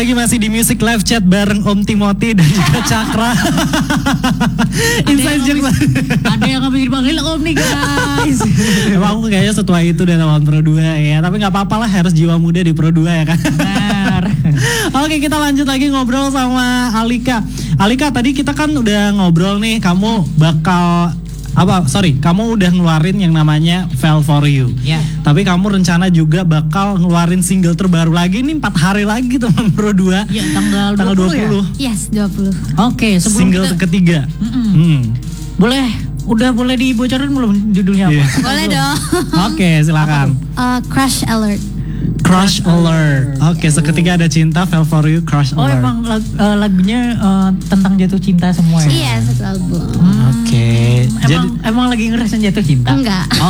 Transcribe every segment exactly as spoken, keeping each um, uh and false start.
lagi masih di Music Live Chat bareng Om Timothy dan juga Cakra. Inside joke. Ada yang nggak bisa dipanggil Om nih guys. Emang aku kayaknya setua itu dan lawan Pro dua ya. Tapi nggak apa-apa lah, harus jiwa muda di Pro dua ya kan. Benar. Oke, kita lanjut lagi ngobrol sama Alika. Alika, tadi kita kan udah ngobrol nih, kamu bakal apa? Sorry, kamu udah ngeluarin yang namanya Fell For You. Ya. Tapi kamu rencana juga bakal ngeluarin single terbaru lagi nih empat hari lagi teman Pro dua. Ya, tanggal, tanggal dua puluh dua puluh. Ya? Yes, dua puluh. Oke, sebelum Single kita, ketiga. Hmm. boleh, udah boleh dibocorin belum judulnya apa? Yeah. Boleh dong. Oke, silakan. Uh, Crush Alert. Crush Alert. Oke, seketika ada cinta, Fell For You, Crush Oh, Alert. emang lag, uh, lagunya uh, tentang jatuh cinta semua ya? Iya, satu album. Oke. Emang, Jadi emang lagi ngerasain jatuh cinta? Enggak. Oh.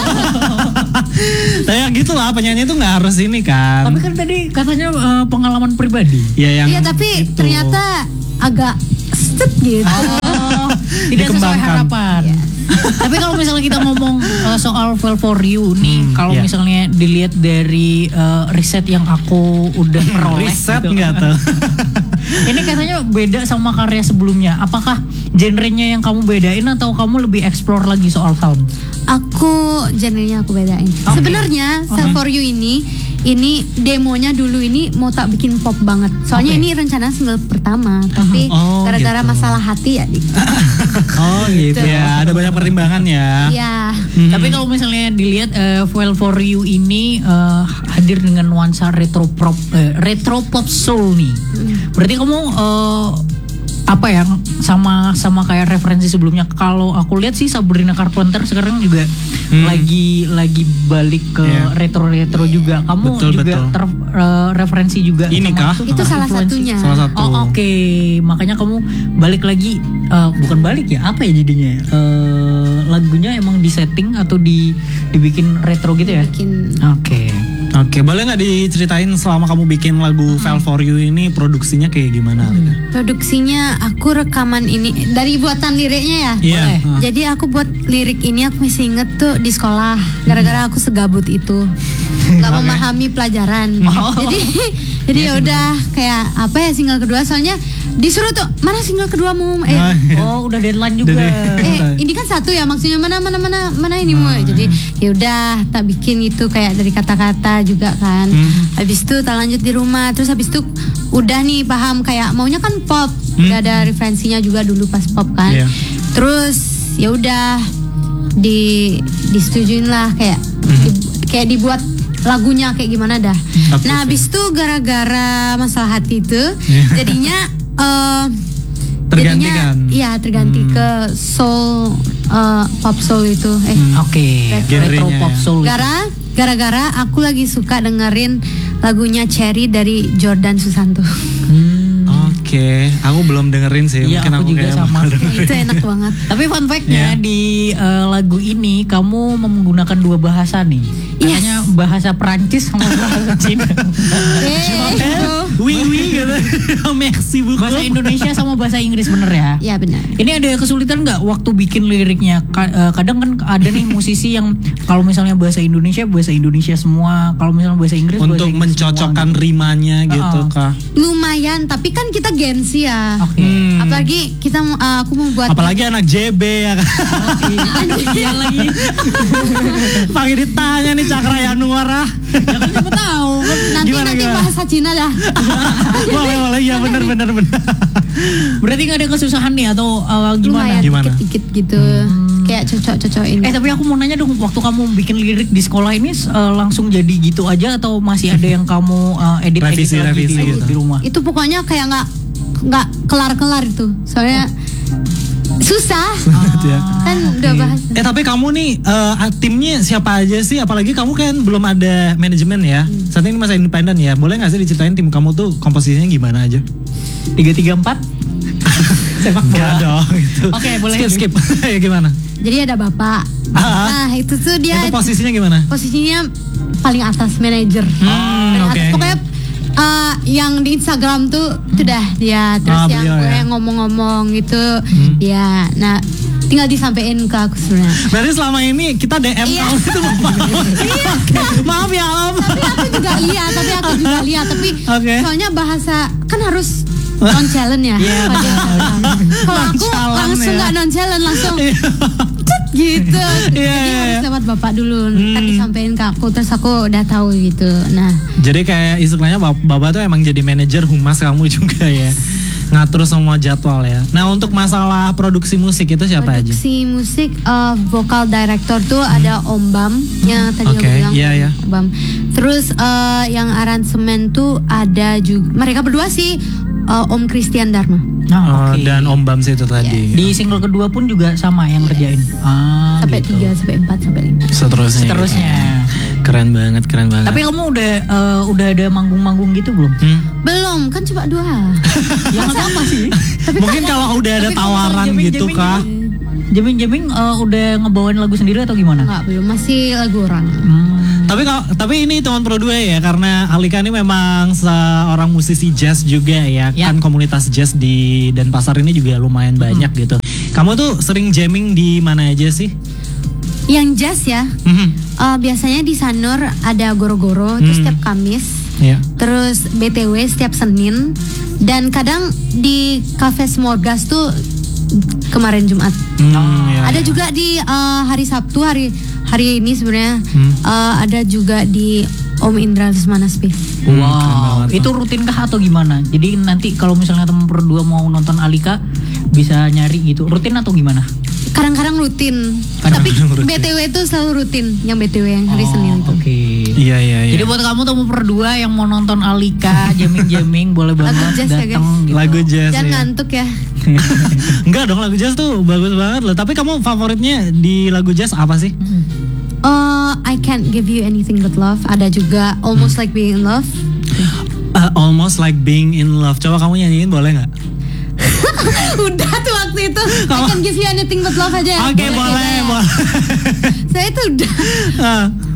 Tapi ya gitu lah, penyanyi itu nggak harus ini kan. Tapi kan tadi katanya uh, pengalaman pribadi. Ya yang Iya, tapi itu. ternyata agak set gitu. Oh, tidak sesuai Dikembangkan. harapan. Tapi kalau misalnya kita ngomong uh, soal Fell For You nih, Hmm, kalau iya. misalnya dilihat dari uh, riset yang aku udah peroleh, riset gitu. nggak tuh? Ini katanya beda sama karya sebelumnya. Apakah genrenya yang kamu bedain atau kamu lebih explore lagi soal sound? Aku genrenya aku bedain. Okay. Sebenarnya Fell For You ini ini demonya dulu ini mau tak bikin pop banget. Soalnya Okay. ini rencana single pertama, tapi Oh, gara-gara gitu. masalah hati ya. di- Oh gitu ya, ada banyak pertimbangan ya. Ya. Hmm. Tapi kalau misalnya dilihat uh, Fell For You ini uh, hadir dengan nuansa retro pop, uh, retro pop soul nih. Berarti kamu uh, apa ya sama sama kayak referensi sebelumnya? Kalau aku lihat sih Sabrina Carpenter sekarang juga Hmm. lagi lagi balik ke Yeah. retro-retro juga. Kamu Betul, juga betul. ter, uh, referensi juga. Ini sama kah? Itu salah influensi? satunya. Salah satu. Oh oke, makanya kamu balik lagi, uh, bukan balik ya, apa ya jadinya? Uh, lagunya emang disetting atau di dibikin retro gitu ya? Bikin Oke. Oke, boleh nggak diceritain selama kamu bikin lagu Fell For You ini produksinya kayak gimana? produksinya aku rekaman ini dari buatan liriknya ya. Iya. Boleh. Hah. Jadi aku buat lirik ini aku masih inget tuh di sekolah gara-gara aku segabut itu nggak Oke. memahami pelajaran. Oh. Jadi jadi ya udah kayak apa ya single kedua soalnya disuruh tuh mana single keduamu eh Oh, iya. Oh udah deadline juga. Udah eh ini kan satu ya maksudnya mana mana mana mana ini mau jadi ya udah tak bikin itu kayak dari kata-kata juga kan. Hmm. Habis itu tak lanjut di rumah terus habis itu udah nih paham kayak maunya kan pop udah ada referensinya juga dulu pas pop kan. Iya. Terus ya udah di disetujuin lah kayak di- kayak dibuat lagunya kayak gimana dah. Approve Nah ya. habis itu gara-gara masalah hati itu Iya. jadinya eh Terganti jadinya, kan? Iya terganti ke soul eh, pop soul itu. Eh Oke. Retro Genrenya pop ya. soul. gara gara-gara aku lagi suka dengerin lagunya Cherry dari Jordan Susanto. Hmm. Oke, aku belum dengerin sih. Iya, Mungkin aku aku juga kayak sama. bakal dengerin. Itu enak banget. Tapi fun fact-nya Iya. di uh, lagu ini kamu menggunakan dua bahasa nih. Yes. Katanya bahasa Prancis sama bahasa Cina. Eh, itu. Oui, oui, gitu. Merci beaucoup. Bahasa Indonesia sama bahasa Inggris bener ya? Ya benar. Ini ada kesulitan nggak waktu bikin liriknya? Ka- eh, Kadang kan ada nih musisi yang kalau misalnya bahasa Indonesia bahasa Indonesia semua, kalau misalnya bahasa Inggris bahasa Untuk Inggris mencocokkan semua. rimanya gitu Uh-uh. kah? Lumayan, tapi kan kita gengsi ya. Oke. Hmm. Apalagi kita mau- uh, aku mau buat Apalagi anak J B ya kan. Iya lagi. Pakai ditanya nih Cakra Yanuar ah. Ya kan siapa tahu kan. nanti Gimana, nanti gimana? bahasa Cina dah. Boleh, boleh. Ya benar, benar, benar. Berarti nggak ada kesusahan nih atau uh, gimana? Lumayan Gimana? dikit-dikit gitu. Kayak cocok-cocok ini. Eh tapi aku mau nanya dong, waktu kamu bikin lirik di sekolah ini uh, langsung jadi gitu aja atau masih ada yang kamu uh, edit edit Revisi, lagi revisi di, gitu. di rumah? Itu pokoknya kayak nggak nggak kelar-kelar itu. Soalnya susah. Gitu ya. Kan udah bahas. Eh tapi kamu nih eh, timnya siapa aja sih? Apalagi kamu kan belum ada manajemen ya. Saat ini masih independen ya. Boleh nggak sih diceritain tim kamu tuh komposisinya gimana aja? Tiga tiga empat. Sepak Enggak bola. dong gitu. Oke, boleh. Skip skip. Ya gimana? Jadi ada bapak. Ah. Nah itu tuh dia Itu posisinya gimana? posisinya paling atas manajer. Hmm, Paling oke. atas. Pokoknya uh, yang di Instagram tuh itu dah dia. Terus Ah, yang beliau gue ya. yang ngomong-ngomong gitu dia. Nah tinggal disampaikan ke aku sebenarnya. Berarti selama ini kita D M Iya. kamu itu Bapak. Maaf ya Om. Tapi aku juga lihat, tapi aku juga lihat, tapi Oke. soalnya bahasa kan harus non-challenge ya. Iya, Pada- Kalau aku Non-challenge langsung ya. nggak non-challenge, langsung cet gitu. Iya, Jadi iya, harus iya. lewat bapak dulu, kan Hmm. disampaikan ke aku, terus aku udah tahu gitu. Nah, Jadi kayak istilahnya Bap- Bapak tuh emang jadi manajer humas kamu juga ya. Ngatur semua jadwal ya. Nah, untuk masalah produksi musik itu siapa aja? produksi musik, uh, vokal director tuh ada Om Bam yang tadi Oke, aku bilang. iya, iya. Om Bam. Terus uh, yang aransemen tuh ada juga mereka berdua sih, uh, Om Christian Dharma. Nah, Oh, oke. dan Om Bams itu tadi. Di single kedua pun juga sama yang ngerjain. Ah, Sampai gitu. tiga, sampai empat, sampai lima. Seterusnya. Seterusnya. Keren banget, keren banget. Tapi kamu udah eh, udah ada manggung-manggung gitu belum? Hmm? Belum, kan cuma dua. Ya nggak apa sih. Mungkin kalau udah ada Tapi kalau tawaran jamming- gitu jamming kah? Jaming-jaming eh, udah ngebawain lagu sendiri atau gimana? Enggak, belum, masih lagu orang. Hmm. Tapi kalau tapi ini teman Pro dua ya, karena Alika ini memang seorang musisi jazz juga ya, Ya. kan komunitas jazz di Denpasar ini juga lumayan banyak gitu. Kamu tuh sering jamming di mana aja sih? Yang jazz ya, Mhm. uh, biasanya di Sanur ada goro-goro itu Hmm. setiap Kamis. Iya. Terus B T W setiap Senin. Dan kadang di Cafe Smorgas tuh kemarin Jumat. Hmm, ya, Ada ya. juga di uh, hari Sabtu, hari hari ini sebenarnya Hmm. uh, ada juga di Om Indra Lesmana Space. Hmm, keren Wow, banget itu tuh. rutinkah atau gimana? Jadi nanti kalau misalnya teman berdua mau nonton Alika bisa nyari gitu. Rutin atau gimana? Kadang-kadang rutin. Tapi Kadang-kadang rutin. B T W itu selalu rutin, yang B T W yang hari Oh, Senin itu. Oke. Iya, iya, iya. Jadi buat kamu teman berdua yang mau nonton Alika jamming-jamming boleh Lagu banget jazz ya, datang guys. gitu. lagu jazz Jangan ya. ngantuk ya. Enggak dong, lagu jazz tuh bagus banget loh. Tapi kamu favoritnya di lagu jazz apa sih? Uh, I Can't Give You Anything But Love. Ada juga Almost Like Being in Love. Uh, almost like being in love. Coba kamu nyanyiin boleh nggak? Udah tuh waktu itu. I Can't Give You Anything But Love aja. Oke, boleh, ya. boleh. Saya tuh udah. Ah,